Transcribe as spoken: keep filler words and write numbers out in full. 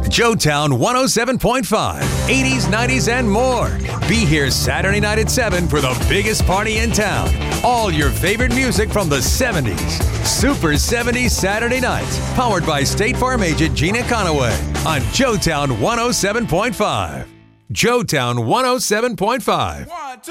Joetown one oh seven point five, eighties, nineties, and more. Be here Saturday night at seven for the biggest party in town. All your favorite music from the seventies. Super seventies Saturday nights. Powered by State Farm agent Gina Conaway on Joetown one oh seven point five. Joetown one oh seven point five.